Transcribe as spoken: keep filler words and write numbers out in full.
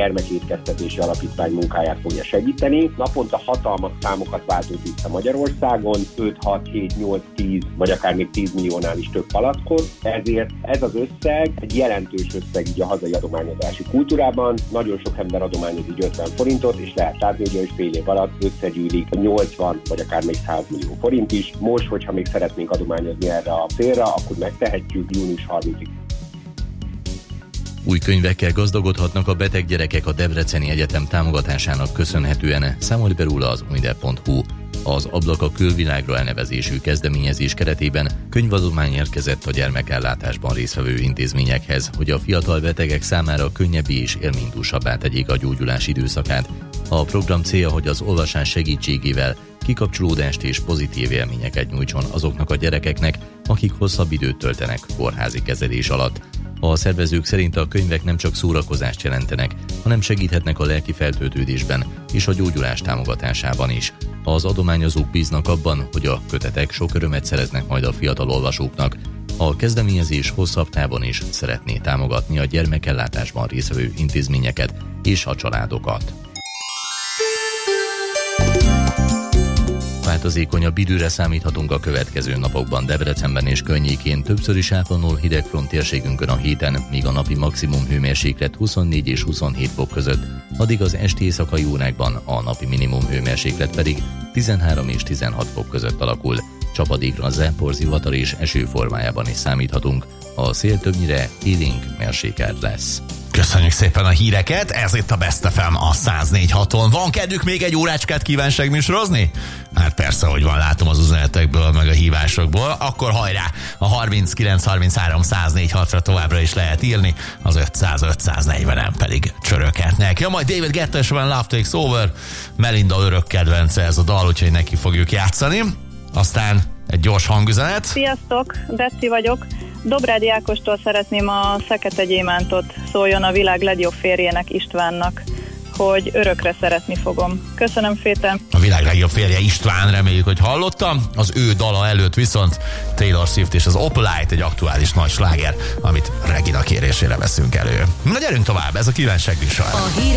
gyermekétkeztetési alapítvány munkáját fogja segíteni. Naponta hatalmas számokat váltunk vissza Magyarországon, öt, hat, hét, nyolc, tíz, vagy akár még tíz milliónál is több palackot. Ezért ez az összeg egy jelentős összeg így a hazai adományozási kultúrában. Nagyon sok ember adományozik ötven forintot, és lehet látni, hogy fél év alatt összegyűlik nyolcvan, vagy akár még száz millió forint is. Most, hogyha még szeretnénk adományozni erre a célra, akkor megtehetjük június harmincadikáig. Új könyvekkel gazdagodhatnak a beteg gyerekek a Debreceni Egyetem támogatásának köszönhetően, számol be róla az unider pont hu. Az Ablak a külvilágra elnevezésű kezdeményezés keretében könyvadomány érkezett a gyermekellátásban résztvevő intézményekhez, hogy a fiatal betegek számára könnyebbé és élménydúsabbá tegyék a gyógyulás időszakát. A program célja, hogy az olvasás segítségével kikapcsolódást és pozitív élményeket nyújtson azoknak a gyerekeknek, akik hosszabb időt töltenek kórházi kezelés alatt. A szervezők szerint a könyvek nem csak szórakozást jelentenek, hanem segíthetnek a lelki feltöltődésben és a gyógyulás támogatásában is. Az adományozók bíznak abban, hogy a kötetek sok örömet szereznek majd a fiatal olvasóknak. A kezdeményezés hosszabb távon is szeretné támogatni a gyermekellátásban résztvevő intézményeket és a családokat. Változékonyabb időre számíthatunk a következő napokban Debrecenben és környékén, többször is átvonul hideg front térségünkön a héten, míg a napi maximum hőmérséklet huszonnégy és huszonhét fok között, addig az esti éjszakai órákban a napi minimum hőmérséklet pedig tizenhárom és tizenhat fok között alakul. Csapadékra, zápor, zivatar és eső formájában is számíthatunk. A szél többnyire élénk mérsékelt lesz. Köszönjük szépen a híreket, ez itt a Best ef em a száz négy haton. Van kedvük még egy órácskát kívánságműsorozni? Hát persze, hogy van, látom az üzenetekből, meg a hívásokból. Akkor hajrá, a harminckilenc harminchárom száz négy hatra továbbra is lehet írni, az ötszáz ötszáznegyvenen pedig csörökhetnek. Ja, majd David Guetta van Love Takes Over, Melinda örök kedvence ez a dal, úgyhogy neki fogjuk játszani. Aztán egy gyors hangüzenet. Sziasztok, Betsy vagyok. Dobrádi Ákostól szeretném a Szekete Gyémántot, szóljon a világ legjobb férjének, Istvánnak, hogy örökre szeretni fogom. Köszönöm szépen. A világ legjobb férje István, reméljük, hogy hallottam. Az ő dala előtt viszont Taylor Swift és az Opalite, egy aktuális nagy sláger, amit Regina kérésére veszünk elő. Na gyerünk tovább, ez a kívánságműsor.